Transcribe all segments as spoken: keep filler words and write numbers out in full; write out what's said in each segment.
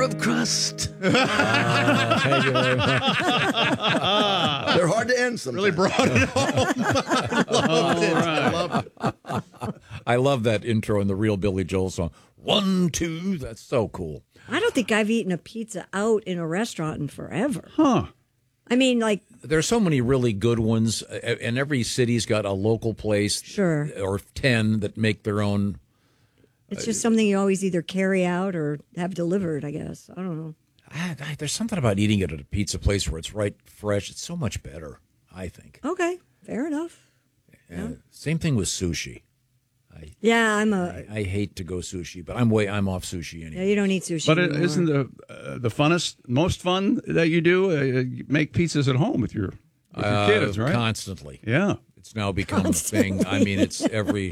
of crust. Uh, thank you very much. They're hard to end sometimes. Really brought it home. I loved it. Right. I loved it. I love that intro in the real Billy Joel song. One, two. That's so cool. I don't think I've eaten a pizza out in a restaurant in forever. Huh. I mean, like, There's so many really good ones, and every city's got a local place, sure, or ten that make their own. It's just something you always either carry out or have delivered, I guess. I don't know. I, I, there's something about eating it at a pizza place where it's right fresh. It's so much better, I think. Okay, fair enough. And yeah. Same thing with sushi. I, yeah, I'm a. I, I hate to go sushi, but I'm way I'm off sushi anyway. Yeah, you don't eat sushi. But anymore. isn't the uh, the funnest, most fun that you do uh, you make pizzas at home with your with your uh, kids, right? Constantly. Yeah, it's now become constantly. a thing. I mean, it's every.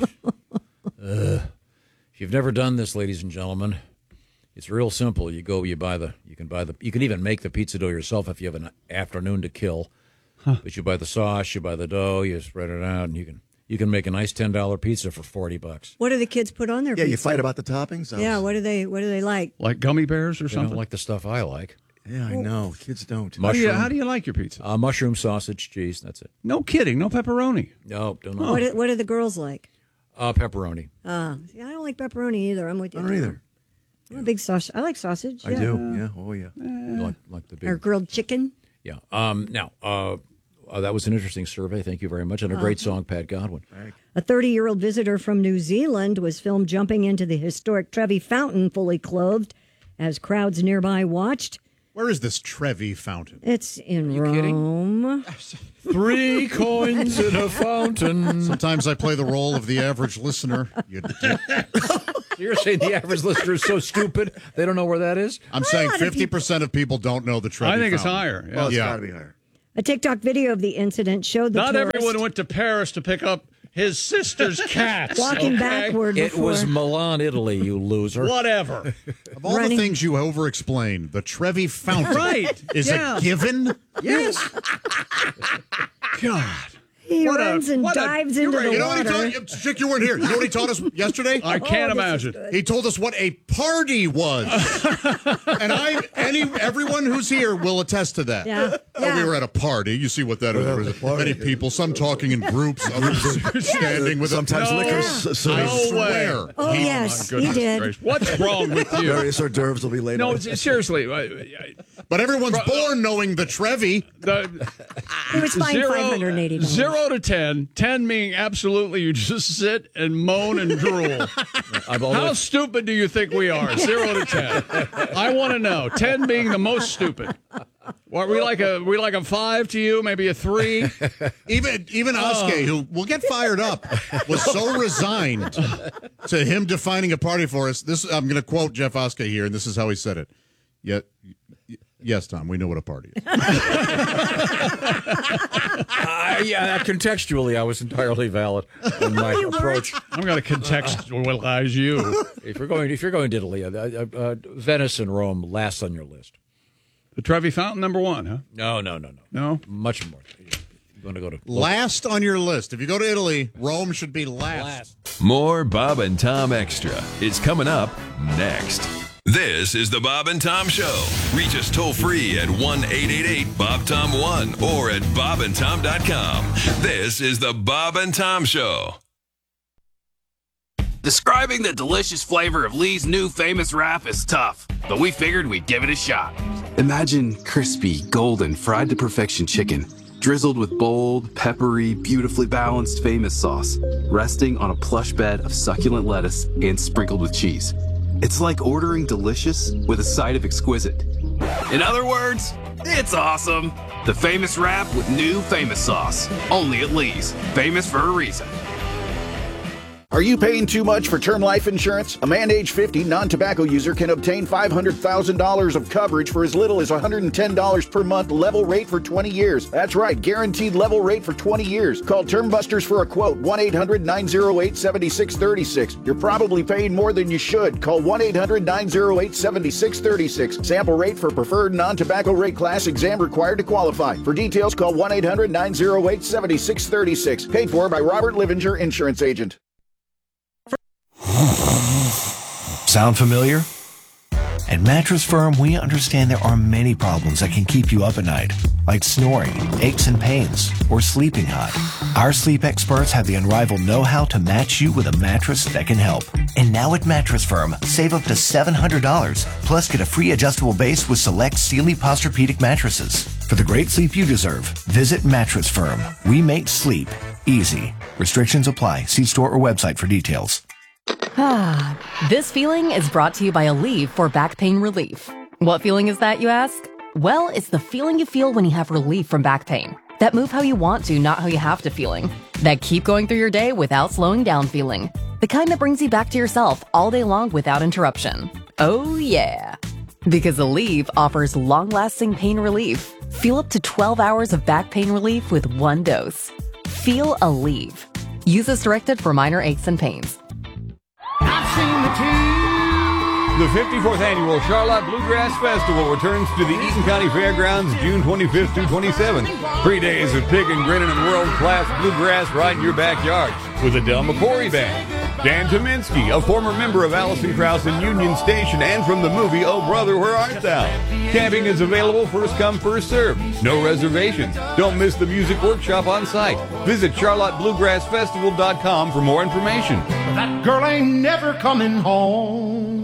Uh, if you've never done this, ladies and gentlemen, it's real simple. You go, you buy the, you can buy the, you can even make the pizza dough yourself if you have an afternoon to kill. Huh. But you buy the sauce, you buy the dough, you spread it out, and you can you can make a nice ten dollar pizza for forty bucks. What do the kids put on their Yeah, pizza? you fight about the toppings. Was... Yeah, what do they what do they like? Like gummy bears or they something? Don't like the stuff I like. Yeah, I know. Kids don't. How do you, how do you like your pizza? Uh, mushroom, sausage, cheese. That's it. No kidding. No pepperoni. No, don't know. Oh. What do, what do the girls like? Uh, pepperoni. Uh, see, I don't like pepperoni either. I'm with you. I don't either. I'm a big sausage. I like sausage. I yeah. do. Yeah. Oh, yeah. You like, like the big. Or grilled chicken. Yeah. Um, now, uh, uh, that was an interesting survey. Thank you very much. And a great song, Pat Godwin. A thirty-year-old visitor from New Zealand was filmed jumping into the historic Trevi Fountain fully clothed as crowds nearby watched. Where is this Trevi Fountain? It's in you Rome. Three coins in a fountain. Sometimes I play the role of the average listener. You dick. You're saying the average listener is so stupid they don't know where that is? I'm saying fifty percent of people don't know the Trevi I think Fountain. it's higher. Yeah. Well, it's Yeah. got to be higher. A TikTok video of the incident showed the Not tourist everyone went to Paris to pick up his sister's cats. walking okay? backward. It before. was Milan, Italy, you loser. Whatever. Of all Running. the things you over-explain, the Trevi Fountain Right. is Yeah. a given. Yes. God. He What a- runs and what a- dives you're into right. the You know what he water. taught? Chick, you weren't here. You know what he taught us yesterday? I can't Oh, this is imagine. good. He told us what a party was, and I, any, everyone who's here will attest to that. Yeah. Oh, Yeah. we were at a party. You see what that We're is? at a party. Many people, some talking in groups, others standing with Sometimes a, liquor. No. So, so I No swear. way. Oh, He- yes, he Goodness did. gracious. What's wrong with you? various hors d'oeuvres will be laid No, out. seriously. I- I- But everyone's born knowing the Trevi. The, He was fined zero, five hundred eighty dollars. zero to ten. Ten being absolutely you just sit and moan and drool. I've How always, stupid do you think we are? Zero to ten. I want to know. Ten being the most stupid. Are we like a we like a five to you? Maybe a three? Even even Oskay, who will get fired up, was so resigned to him defining a party for us. This I'm going to quote Jeff Oskay here, and this is how he said it. Yet, yes, Tom, we know what a party is. uh, yeah, contextually, I was entirely valid in my approach. I'm going to contextualize you. If you're going, if you're going to Italy, uh, uh, uh, Venice and Rome last on your list. The Trevi Fountain, number one, huh? No, no, no, no, No? much more. You're going to go to Last on your list. If you go to Italy, Rome should be last. last. More Bob and Tom Extra is coming up next. This is the Bob and Tom Show. Reach us toll free at one eight eight eight Bob Tom one or at bob and tom dot com. This is the Bob and Tom Show. Describing the delicious flavor of Lee's new famous wrap is tough, but we figured we'd give it a shot. Imagine crispy, golden, fried to perfection chicken, drizzled with bold, peppery, beautifully balanced famous sauce, resting on a plush bed of succulent lettuce and sprinkled with cheese. It's like ordering delicious with a side of exquisite. In other words, it's awesome. The famous wrap with new famous sauce. Only at Lee's. Famous for a reason. Are you paying too much for term life insurance? A man age fifty non-tobacco user can obtain five hundred thousand dollars of coverage for as little as one hundred ten dollars per month, level rate for twenty years. That's right, guaranteed level rate for twenty years. Call Term Busters for a quote, one eight hundred nine oh eight seven six three six. You're probably paying more than you should. Call one eight hundred nine oh eight seven six three six. Sample rate for preferred non-tobacco rate class, exam required to qualify. For details, call one eight hundred nine oh eight seven six three six. Paid for by Robert Livinger, Insurance Agent. Sound familiar? At Mattress Firm, we understand there are many problems that can keep you up at night, like snoring, aches and pains, or sleeping hot. Our sleep experts have the unrivaled know-how to match you with a mattress that can help. And now at Mattress Firm, save up to seven hundred dollars, plus get a free adjustable base with select Sealy Posturepedic mattresses. For the great sleep you deserve, visit Mattress Firm. We make sleep easy. Restrictions apply. See store or website for details. Ah, this feeling is brought to you by Aleve for back pain relief. What feeling is that, you ask? Well, it's the feeling you feel when you have relief from back pain. That move how you want to, not how you have to feeling. That keep going through your day without slowing down feeling. The kind that brings you back to yourself all day long without interruption. Oh yeah. Because Aleve offers long-lasting pain relief. Feel up to twelve hours of back pain relief with one dose. Feel Aleve. Use as directed for minor aches and pains. The fifty-fourth Annual Charlotte Bluegrass Festival returns to the Eaton County Fairgrounds June twenty-fifth through twenty-seventh. Three days of picking, grinning, and world-class bluegrass right in your backyard with Adele McCory Band. Dan Tominski, a former member of Alison Krauss and Union Station and from the movie Oh Brother, Where Art Thou? Camping is available first come, first served. No reservations. Don't miss the music workshop on site. Visit charlotte bluegrass festival dot com for more information. That girl ain't never coming home.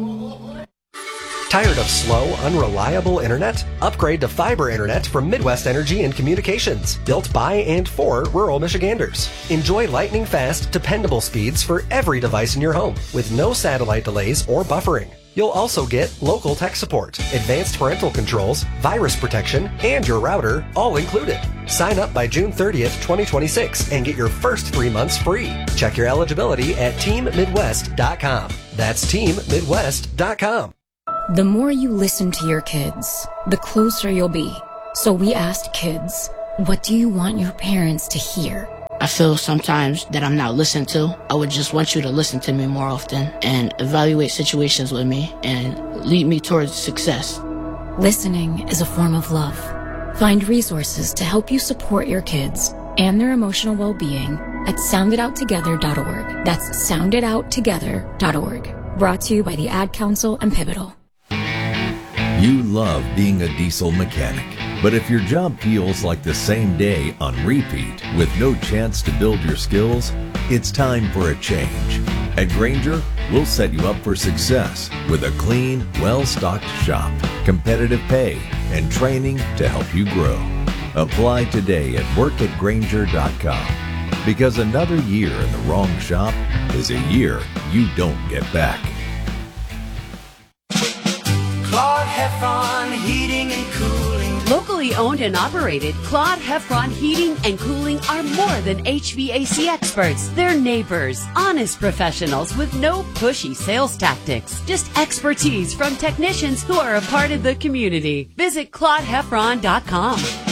Tired of slow, unreliable internet? Upgrade to fiber internet from Midwest Energy and Communications, built by and for rural Michiganders. Enjoy lightning fast, dependable speeds for every device in your home, with no satellite delays or buffering. You'll also get local tech support, advanced parental controls, virus protection, and your router, all included. Sign up by June thirtieth, twenty twenty-six and get your first three months free. Check your eligibility at team midwest dot com. That's team midwest dot com. The more you listen to your kids, the closer you'll be. So we asked kids, what do you want your parents to hear? I feel sometimes that I'm not listened to. I would just want you to listen to me more often and evaluate situations with me and lead me towards success. Listening is a form of love. Find resources to help you support your kids and their emotional well-being at sound it out together dot org. That's sound it out together dot org. Brought to you by the Ad Council and Pivotal. You love being a diesel mechanic, but if your job feels like the same day on repeat with no chance to build your skills, it's time for a change. At Grainger, we'll set you up for success with a clean, well-stocked shop, competitive pay, and training to help you grow. Apply today at work at grainger dot com, because another year in the wrong shop is a year you don't get back. Claude Heffron Heating and Cooling. Locally owned and operated, Claude Heffron Heating and Cooling are more than H V A C experts. They're neighbors, honest professionals with no pushy sales tactics. Just expertise from technicians who are a part of the community. Visit claude heffron dot com.